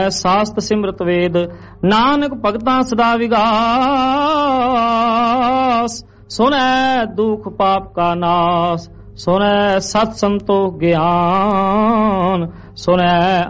ਸਾਸਤ ਸਿਮਰਤ ਵੇਦ, ਨਾਨਕ ਭਗਤਾਂ ਸਦਾ ਵਿਗਾਸ। ਸੁਨੈ ਦੁਖ ਪਾਪ ਕਾ ਨਾਸ, ਸੁਨੈ ਸਤ ਸੰਤੋਖ ਗਿਆਨ, ਸੁਨੈ